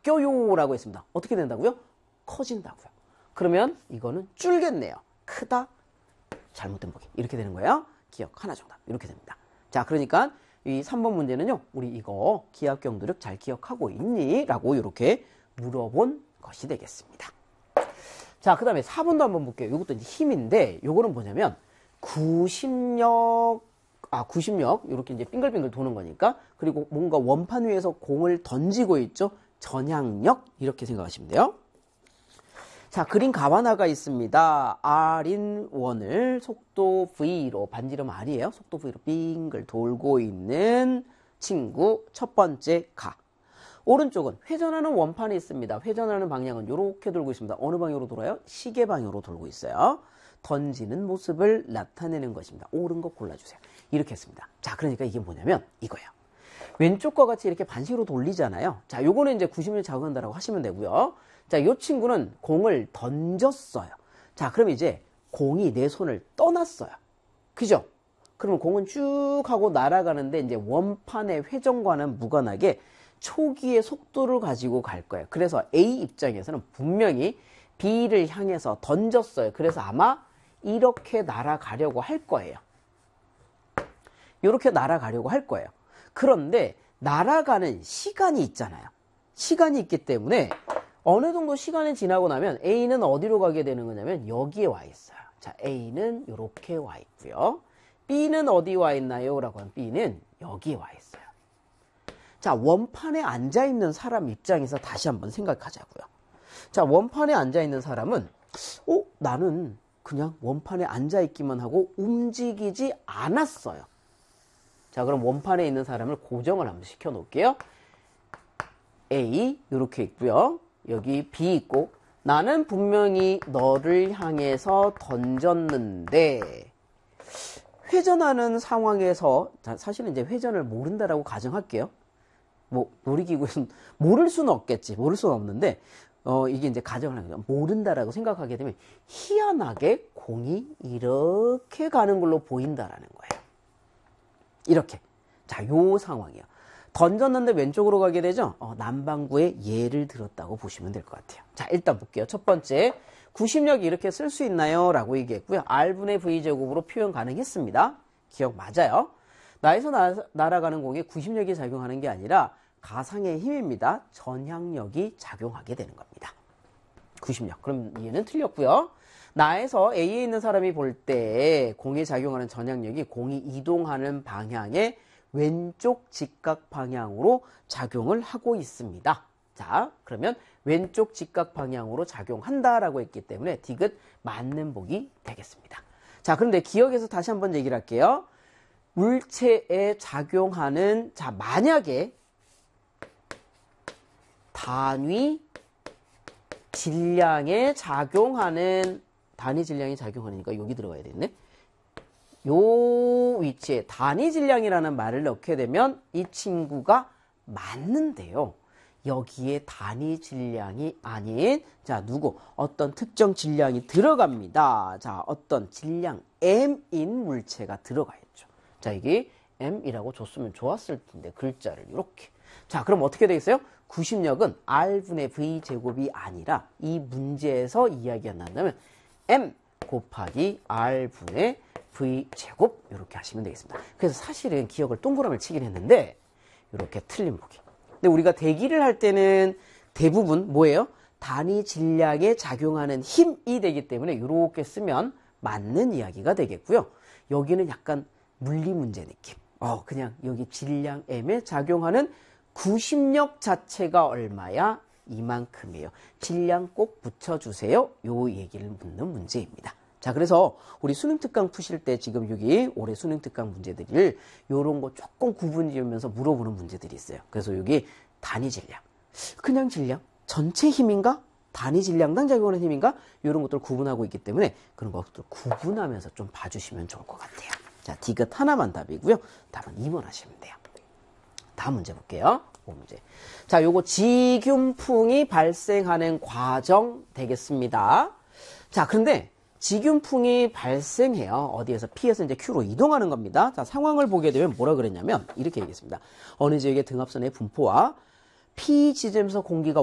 바뀌어요 라고 했습니다. 어떻게 된다고요? 커진다고요. 그러면 이거는 줄겠네요. 크다, 잘못된 보기. 이렇게 되는 거예요. 기억 하나 정답. 이렇게 됩니다. 자, 그러니까 이 3번 문제는요. 우리 이거 기하 경도력 잘 기억하고 있니? 라고 이렇게 물어본 것이 되겠습니다. 자, 그 다음에 4번도 한번 볼게요. 이것도 이제 힘인데 요거는 뭐냐면 구심력 이렇게 이제 빙글빙글 도는 거니까. 그리고 뭔가 원판 위에서 공을 던지고 있죠. 전향력 이렇게 생각하시면 돼요. 자, 그린 가바나가 있습니다. R인 원을 속도 V로, 반지름 R이에요. 속도 V로 빙글 돌고 있는 친구 첫 번째 가. 오른쪽은 회전하는 원판이 있습니다. 회전하는 방향은 이렇게 돌고 있습니다. 어느 방향으로 돌아요? 시계 방향으로 돌고 있어요. 던지는 모습을 나타내는 것입니다. 옳은 거 골라주세요. 이렇게 했습니다. 자, 그러니까 이게 뭐냐면 이거예요. 왼쪽과 같이 이렇게 반시로 돌리잖아요. 자, 요거는 이제 구심을 작용한다라고 하시면 되고요. 자, 요 친구는 공을 던졌어요. 자, 그럼 이제 공이 내 손을 떠났어요. 그죠? 그러면 공은 쭉 하고 날아가는데 이제 원판의 회전과는 무관하게 초기의 속도를 가지고 갈 거예요. 그래서 A 입장에서는 분명히 B를 향해서 던졌어요. 그래서 아마 이렇게 날아가려고 할 거예요. 이렇게 날아가려고 할 거예요. 그런데 날아가는 시간이 있잖아요. 시간이 있기 때문에 어느 정도 시간이 지나고 나면 A는 어디로 가게 되는 거냐면 여기에 와 있어요. 자, A는 이렇게 와 있고요. B는 어디 와 있나요? 라고 하면 B는 여기에 와 있어요. 자, 원판에 앉아있는 사람 입장에서 다시 한번 생각하자고요. 자, 원판에 앉아있는 사람은 나는 그냥 원판에 앉아있기만 하고 움직이지 않았어요. 자, 그럼 원판에 있는 사람을 고정을 한번 시켜 놓을게요. A 이렇게 있고요. 여기 B 있고 나는 분명히 너를 향해서 던졌는데 회전하는 상황에서 사실은 이제 회전을 모른다라고 가정할게요. 뭐 놀이기구에서는 모를 수는 없겠지. 모를 수는 없는데 이게 이제 가정을 하는 거죠. 모른다라고 생각하게 되면 희한하게 공이 이렇게 가는 걸로 보인다라는 거예요. 이렇게. 자, 요 상황이에요. 던졌는데 왼쪽으로 가게 되죠? 남방구의 예를 들었다고 보시면 될 것 같아요. 자, 일단 볼게요. 첫 번째, 구심력 이렇게 쓸 수 있나요? 라고 얘기했고요. R분의 V제곱으로 표현 가능했습니다. 기억 맞아요. 나에서 날아가는 공에 구심력이 작용하는 게 아니라 가상의 힘입니다. 전향력이 작용하게 되는 겁니다. 구심력. 그럼 얘는 틀렸고요. 나에서 A에 있는 사람이 볼 때 공에 작용하는 전향력이 공이 이동하는 방향의 왼쪽 직각 방향으로 작용을 하고 있습니다. 자, 그러면 왼쪽 직각 방향으로 작용한다라고 했기 때문에 디귿 맞는 복이 되겠습니다. 자, 그런데 기억에서 다시 한번 얘기를 할게요. 물체에 작용하는, 자, 만약에 단위 질량에 작용하는, 단위 질량이 작용하니까 여기 들어가야 되겠네. 요 위치에 단위 질량이라는 말을 넣게 되면 이 친구가 맞는데요. 여기에 단위 질량이 아닌, 자, 어떤 특정 질량이 들어갑니다. 자, 어떤 질량 M인 물체가 들어가 있죠. 자, 이게 M이라고 줬으면 좋았을 텐데, 글자를 이렇게. 자, 그럼 어떻게 되겠어요? 구심력은 R분의 V제곱이 아니라 이 문제에서 이야기가 난다면 M 곱하기 R분의 V제곱 이렇게 하시면 되겠습니다. 그래서 사실은 기억을 동그라미를 치긴 했는데 이렇게 틀린 보기. 근데 우리가 대기를 할 때는 대부분 뭐예요? 단위 질량에 작용하는 힘이 되기 때문에 이렇게 쓰면 맞는 이야기가 되겠고요. 여기는 약간 물리 문제 느낌. 그냥 여기 질량 M에 작용하는 구심력 자체가 얼마야? 이만큼이에요. 질량 꼭 붙여주세요. 요 얘기를 묻는 문제입니다. 자, 그래서 우리 수능특강 푸실 때 지금 여기 올해 수능특강 문제들을 요런 거 조금 구분 지으면서 물어보는 문제들이 있어요. 그래서 여기 단위 질량, 그냥 질량, 전체 힘인가? 단위 질량당 작용하는 힘인가? 이런 것들을 구분하고 있기 때문에 그런 것들을 구분하면서 좀 봐주시면 좋을 것 같아요. 자, 디귿 하나만 답이고요. 답은 2번 하시면 돼요. 다음 문제 볼게요. 5문제. 자, 요거 지균풍이 발생하는 과정 되겠습니다. 자, 그런데 지균풍이 발생해요. 어디에서 P에서 이제 Q로 이동하는 겁니다. 자, 상황을 보게 되면 뭐라 그랬냐면 이렇게 얘기했습니다. 어느 지역의 등압선의 분포와 P 지점에서 공기가